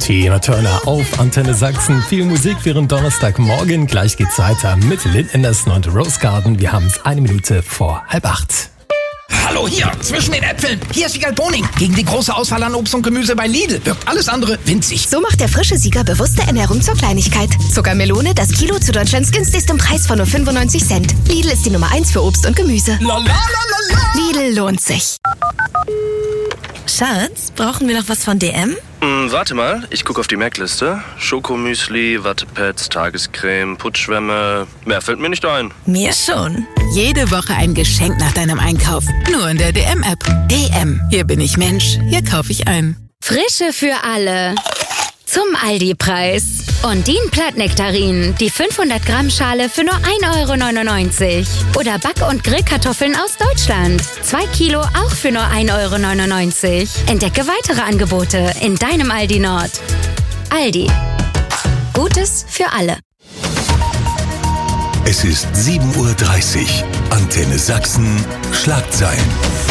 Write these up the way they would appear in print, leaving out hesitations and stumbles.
Tina Turner auf Antenne Sachsen. Viel Musik für den Donnerstagmorgen. Gleich geht's weiter mit Lynn Anderson und Rose Garden. Wir haben es 1 Minute vor 7:30. Hallo, hier, zwischen den Äpfeln. Hier ist Siegal Boning. Gegen die große Auswahl an Obst und Gemüse bei Lidl wirkt alles andere winzig. So macht der frische Sieger bewusste Ernährung zur Kleinigkeit. Zuckermelone, das Kilo zu Deutschlands günstigstem Preis von nur 95 Cent. Lidl ist die Nummer 1 für Obst und Gemüse. Lidl lohnt sich. Schatz, brauchen wir noch was von DM? Warte mal, ich gucke auf die Merkliste. Schokomüsli, Wattepads, Tagescreme, Putzschwämme. Mehr fällt mir nicht ein. Mir schon. Jede Woche ein Geschenk nach deinem Einkauf. Nur in der DM-App. DM. Hier bin ich Mensch. Hier kaufe ich ein. Frische für alle. Zum Aldi-Preis. Ondine Plattnektarinen, die 500 Gramm Schale für nur 1,99 €. Oder Back- und Grillkartoffeln aus Deutschland. 2 Kilo auch für nur 1,99 €. Entdecke weitere Angebote in deinem Aldi Nord. Aldi. Gutes für alle. Es ist 7:30 Uhr. Antenne Sachsen. Schlagzeilen.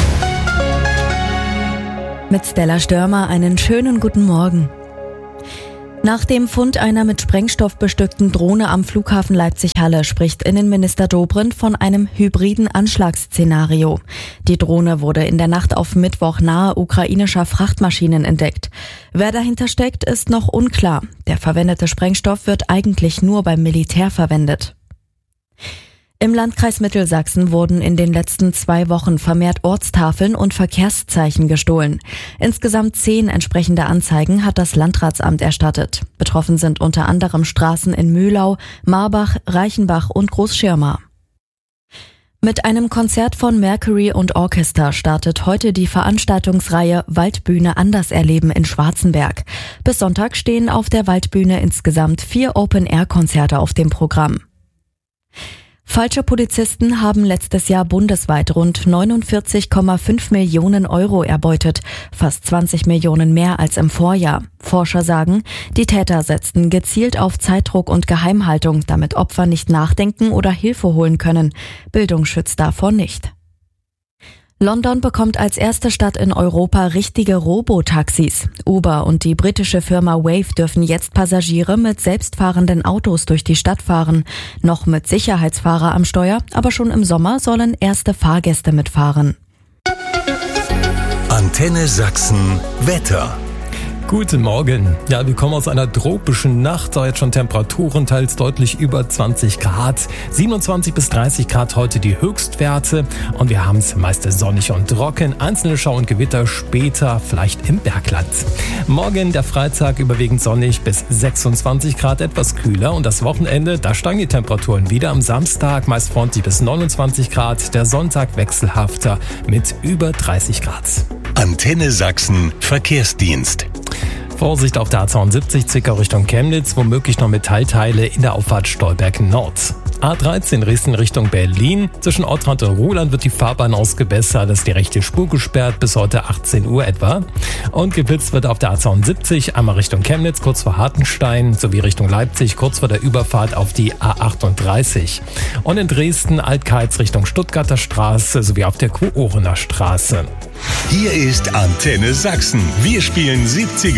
Mit Stella Störmer einen schönen guten Morgen. Nach dem Fund einer mit Sprengstoff bestückten Drohne am Flughafen Leipzig-Halle spricht Innenminister Dobrindt von einem hybriden Anschlagsszenario. Die Drohne wurde in der Nacht auf Mittwoch nahe ukrainischer Frachtmaschinen entdeckt. Wer dahinter steckt, ist noch unklar. Der verwendete Sprengstoff wird eigentlich nur beim Militär verwendet. Im Landkreis Mittelsachsen wurden in den letzten 2 Wochen vermehrt Ortstafeln und Verkehrszeichen gestohlen. Insgesamt 10 entsprechende Anzeigen hat das Landratsamt erstattet. Betroffen sind unter anderem Straßen in Mühlau, Marbach, Reichenbach und Großschirma. Mit einem Konzert von Mercury und Orchester startet heute die Veranstaltungsreihe Waldbühne anders erleben in Schwarzenberg. Bis Sonntag stehen auf der Waldbühne insgesamt 4 Open-Air-Konzerte auf dem Programm. Falsche Polizisten haben letztes Jahr bundesweit rund 49,5 Millionen € erbeutet, fast 20 Millionen mehr als im Vorjahr. Forscher sagen, die Täter setzten gezielt auf Zeitdruck und Geheimhaltung, damit Opfer nicht nachdenken oder Hilfe holen können. Bildung schützt davor nicht. London bekommt als erste Stadt in Europa richtige Robotaxis. Uber und die britische Firma Wave dürfen jetzt Passagiere mit selbstfahrenden Autos durch die Stadt fahren. Noch mit Sicherheitsfahrer am Steuer, aber schon im Sommer sollen erste Fahrgäste mitfahren. Antenne Sachsen Wetter. Guten Morgen. Ja, wir kommen aus einer tropischen Nacht, da jetzt schon Temperaturen teils deutlich über 20 Grad. 27 bis 30 Grad heute die Höchstwerte und wir haben es meist sonnig und trocken. Einzelne Schau- und Gewitter später, vielleicht im Bergland. Morgen der Freitag überwiegend sonnig bis 26 Grad, etwas kühler und das Wochenende, da steigen die Temperaturen wieder. Am Samstag meist freundlich bis 29 Grad, der Sonntag wechselhafter mit über 30 Grad. Antenne Sachsen Verkehrsdienst. Vorsicht auf der A72 Zwickau Richtung Chemnitz, womöglich noch Metallteile in der Auffahrt Stolberg Nord. A13 Dresden Richtung Berlin. Zwischen Ottrand und Ruhland wird die Fahrbahn ausgebessert. Das ist die rechte Spur gesperrt bis heute 18 Uhr etwa. Und geblitzt wird auf der A72 einmal Richtung Chemnitz, kurz vor Hartenstein, sowie Richtung Leipzig, kurz vor der Überfahrt auf die A38. Und in Dresden Altkeiz Richtung Stuttgarter Straße sowie auf der Kuorener Straße. Hier ist Antenne Sachsen. Wir spielen 70er.